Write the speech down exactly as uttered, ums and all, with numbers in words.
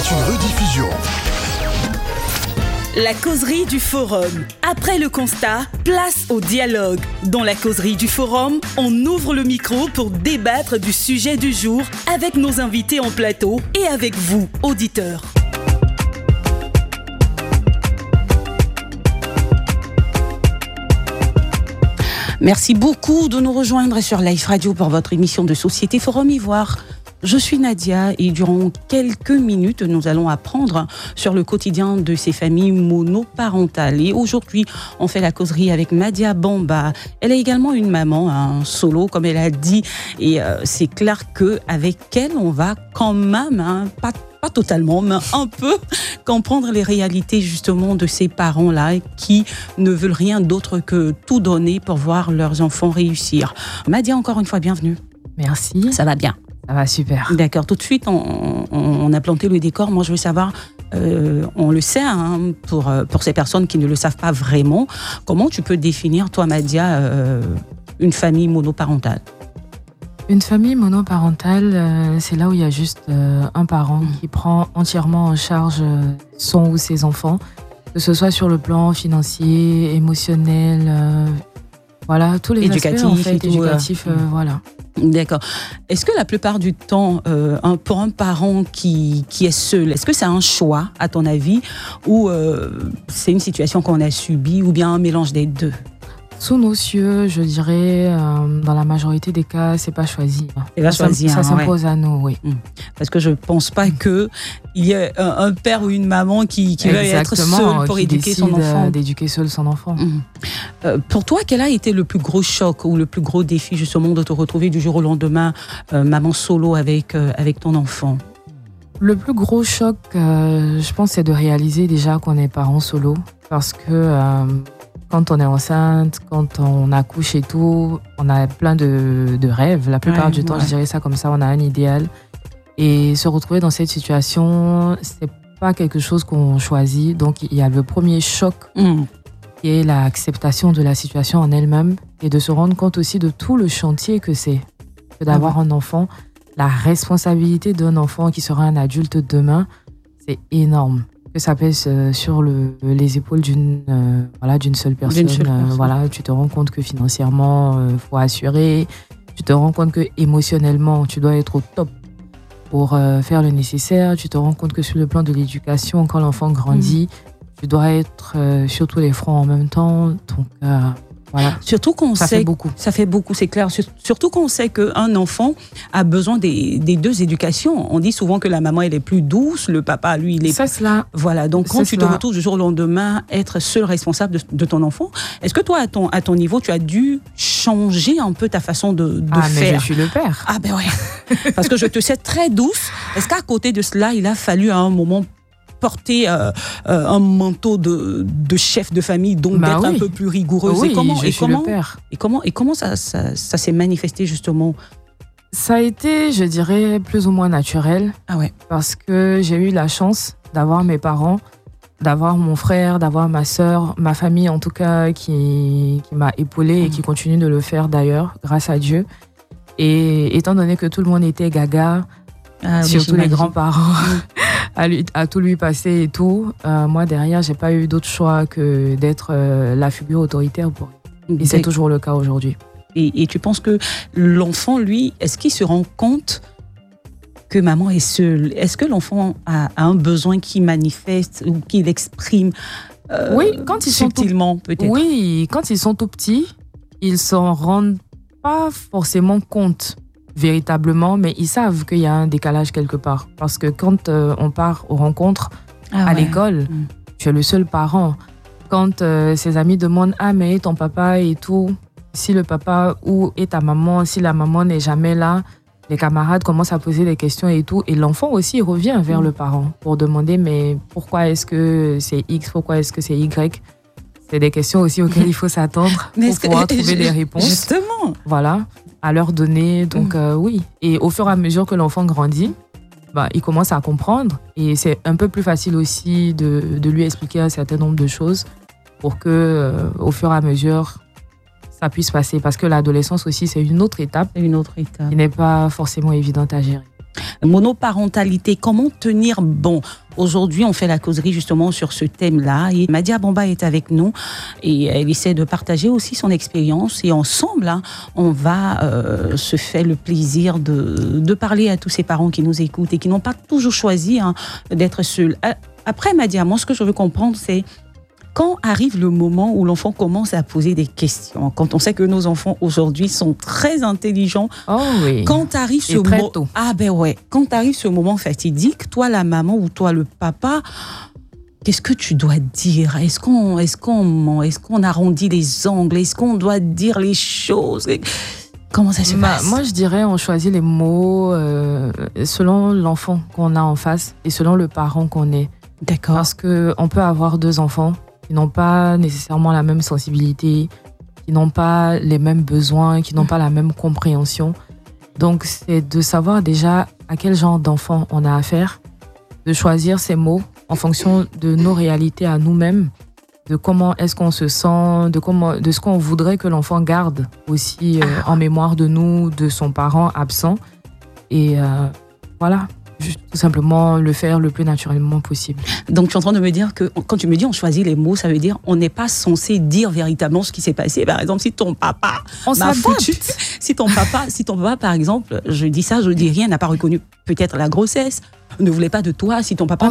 est une rediffusion. La causerie du forum. Après le constat, place au dialogue. Dans la causerie du forum, on ouvre le micro pour débattre du sujet du jour avec nos invités en plateau et avec vous, auditeurs. Merci beaucoup de nous rejoindre sur Life Radio pour votre émission de Société Forum Ivoire. Je suis Nadia et durant quelques minutes, nous allons apprendre sur le quotidien de ces familles monoparentales. Et aujourd'hui, on fait la causerie avec Madia Bamba. Elle est également une maman, un solo, comme elle a dit. Et euh, c'est clair qu'avec elle, on va quand même, hein, pas pas totalement, mais un peu comprendre les réalités justement de ces parents-là qui ne veulent rien d'autre que tout donner pour voir leurs enfants réussir. Madia, encore une fois, bienvenue. Merci. Ça va bien? Ça va super. D'accord, tout de suite, on, on, on a planté le décor. Moi, je veux savoir, euh, on le sait, hein, pour, pour ces personnes qui ne le savent pas vraiment, comment tu peux définir, toi, Madia, euh, une famille monoparentale? Une famille monoparentale, euh, c'est là où il y a juste euh, un parent mmh. qui prend entièrement en charge euh, son ou ses enfants, que ce soit sur le plan financier, émotionnel, euh, voilà, tous les éducatif, aspects en fait, tout, éducatifs, euh, mmh. voilà. D'accord. Est-ce que la plupart du temps, euh, un, pour un parent qui, qui est seul, est-ce que c'est un choix, à ton avis, ou euh, c'est une situation qu'on a subie, ou bien un mélange des deux? Sous nos cieux, je dirais, euh, dans la majorité des cas, c'est pas choisi. C'est pas ça, choisi. Ça, hein, ça s'impose ouais. à nous, oui. Mmh. Parce que je pense pas mmh. que il y ait un, un père ou une maman qui, qui veuille être seul pour éduquer son enfant. D'éduquer seul son enfant. Mmh. Euh, pour toi, quel a été le plus gros choc ou le plus gros défi justement de te retrouver du jour au lendemain, euh, maman solo avec euh, avec ton enfant? Le plus gros choc, euh, je pense, c'est de réaliser déjà qu'on est parents solo, parce que euh, quand on est enceinte, quand on accouche et tout, on a plein de, de rêves. La plupart ouais, du temps, ouais. je dirais ça comme ça, on a un idéal. Et se retrouver dans cette situation, c'est pas quelque chose qu'on choisit. Donc, il y a le premier choc mmh. qui est l'acceptation de la situation en elle-même et de se rendre compte aussi de tout le chantier que c'est que d'avoir mmh. un enfant. La responsabilité d'un enfant qui sera un adulte demain, c'est énorme. Que ça pèse euh, sur le, les épaules d'une euh, voilà, d'une seule personne. D'une seule personne. Euh, voilà, tu te rends compte que financièrement, il euh, faut assurer. Tu te rends compte que émotionnellement, tu dois être au top pour euh, faire le nécessaire. Tu te rends compte que sur le plan de l'éducation, quand l'enfant grandit, mmh. tu dois être euh, sur tous les fronts en même temps. Donc, euh, voilà. Surtout qu'on ça sait, fait beaucoup. Ça fait beaucoup, c'est clair. Surtout qu'on sait qu'un enfant a besoin des, des deux éducations. On dit souvent que la maman, elle est plus douce, le papa, lui, il est... C'est cela. Voilà, donc quand c'est tu cela. te retrouves du jour au lendemain, être seul responsable de, de ton enfant, est-ce que toi, à ton, à ton niveau, tu as dû changer un peu ta façon de, de ah, faire? Ah, mais je suis le père. Ah ben ouais, parce que je te sais très douce. Est-ce qu'à côté de cela, il a fallu à un moment porter euh, euh, un manteau de, de chef de famille, donc bah d'être oui. un peu plus rigoureuse? Oui, et comment, je et suis comment, le père. Et comment, et comment ça, ça, ça s'est manifesté justement? Ça a été, je dirais, plus ou moins naturel. Ah ouais. Parce que j'ai eu la chance d'avoir mes parents, d'avoir mon frère, d'avoir ma sœur, ma famille en tout cas, qui, qui m'a épaulée mmh. et qui continue de le faire d'ailleurs, grâce à Dieu. Et étant donné que tout le monde était gaga, ah, surtout les grands-parents, à, lui, à tout lui passer et tout. Euh, moi, derrière, j'ai pas eu d'autre choix que d'être euh, la figure autoritaire pour lui. Et c'est toujours le cas aujourd'hui. Et, et tu penses que l'enfant, lui, est-ce qu'il se rend compte que maman est seule? Est-ce que l'enfant a, a un besoin qu'il manifeste ou qu'il exprime euh, oui, quand ils subtilement, sont tout, peut-être? Oui, quand ils sont tout petits, ils s'en rendent pas forcément compte véritablement, mais ils savent qu'il y a un décalage quelque part. Parce que quand euh, on part aux rencontres ah à ouais. l'école, mmh. tu es le seul parent. Quand euh, ses amis demandent « Ah, mais ton papa et tout », si le papa ou est ta maman, si la maman n'est jamais là, les camarades commencent à poser des questions et tout. Et l'enfant aussi revient vers mmh. le parent pour demander « Mais pourquoi est-ce que c'est X, pourquoi est-ce que c'est Y ?» C'est des questions aussi auxquelles il faut s'attendre pour pouvoir que, trouver des réponses. Justement. Voilà, à leur donner. Donc, mmh. euh, oui. Et au fur et à mesure que l'enfant grandit, bah, il commence à comprendre. Et c'est un peu plus facile aussi de, de lui expliquer un certain nombre de choses pour que, euh, au fur et à mesure, ça puisse passer. Parce que l'adolescence aussi, c'est une autre étape. Une autre étape. Qui n'est pas forcément évidente à gérer. Monoparentalité, comment tenir bon? Aujourd'hui, on fait la causerie justement sur ce thème-là et Madia Bamba est avec nous et elle essaie de partager aussi son expérience et ensemble, hein, on va euh, se faire le plaisir de, de parler à tous ces parents qui nous écoutent et qui n'ont pas toujours choisi hein, d'être seuls. Après, Madia, moi, ce que je veux comprendre, c'est quand arrive le moment où l'enfant commence à poser des questions, quand on sait que nos enfants aujourd'hui sont très intelligents, oh oui. quand arrive ce moment, ah ben ouais, quand arrive ce moment fatidique, toi la maman ou toi le papa, qu'est-ce que tu dois dire? Est-ce qu'on, est-ce qu'on, est-ce qu'on arrondit les angles? Est-ce qu'on doit dire les choses? Comment ça se bah, passe? Moi, je dirais, on choisit les mots euh, selon l'enfant qu'on a en face et selon le parent qu'on est. D'accord. Parce que on peut avoir deux enfants qui n'ont pas nécessairement la même sensibilité, qui n'ont pas les mêmes besoins, qui n'ont pas la même compréhension. Donc, c'est de savoir déjà à quel genre d'enfant on a affaire, de choisir ses mots en fonction de nos réalités à nous-mêmes, de comment est-ce qu'on se sent, de, comment, de ce qu'on voudrait que l'enfant garde aussi euh, en mémoire de nous, de son parent absent. Et euh, voilà. Juste tout simplement le faire le plus naturellement possible. Donc tu es en train de me dire que quand tu me dis on choisit les mots, ça veut dire on n'est pas censé dire véritablement ce qui s'est passé. Par exemple, si ton papa, on m'a foutu, si ton papa, si ton papa par exemple, je dis ça, je dis rien, n'a pas reconnu peut-être la grossesse, ne voulait pas de toi, si ton papa